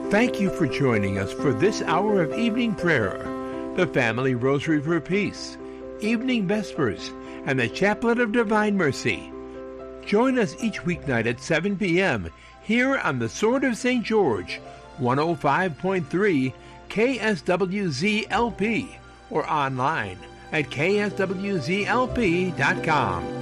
Thank you for joining us for this hour of evening prayer, the Family Rosary for Peace, Evening Vespers, and the Chaplet of Divine Mercy. Join us each weeknight at 7 p.m. here on the Sword of St. George, 105.3 KSWZ-LP, or online at kswzlp.com.